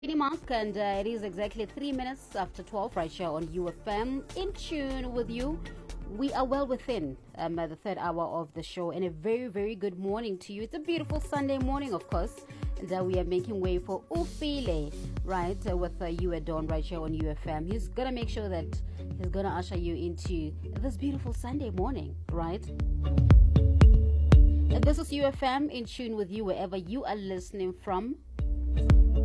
Mark, and it is exactly 3 minutes after 12 right here on UFM. In tune with you. We are well within the third hour of the show, and a very, very good morning to you. It's a beautiful Sunday morning, of course, and we are making way for Ufile, right, with you at Dawn right here on UFM. He's going to make sure that he's going to usher you into this beautiful Sunday morning, right? And this is UFM in tune with you wherever you are listening from.